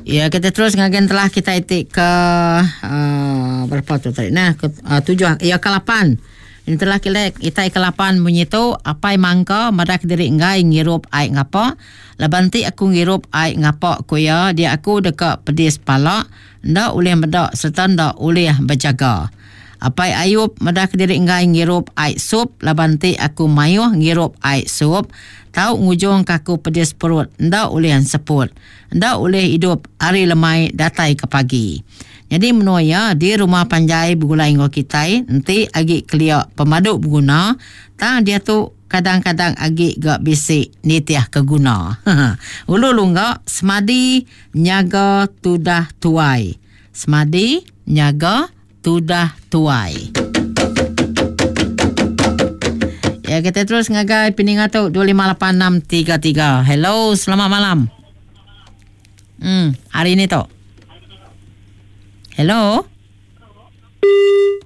Ya, kita terus ngagen telah kita itik ke berapa tu tadi? Nah, ke 7 ya ke 8. Ini telah kita ke 8 bunyi tu apai mangka madak diri ngai ngirup ai ngapa. Labanti aku ngirup ai ngapa ku ya dia aku dekat pedis pala ndak boleh medak serta ndak boleh berjaga. Apai Ayub madak diri ngai ngirup ai sup labanti aku mayuh ngirup ai sup. Tahu ngujung kaku pedis perut ndak boleh seput. Ndak boleh hidup hari lemai datai ke pagi. Jadi menuaya di rumah panjai bergulai ngol kita nanti agi keliak pemaduk berguna tang dia tu kadang-kadang agi gak bisik nitiah keguna. Ulu lunga semadi nyaga tudah tuai. Semadi nyaga tudah tuai. Ya, kita terus ngagai Peningatu 258633. Hello, selamat malam. Hari ini tu. Hello.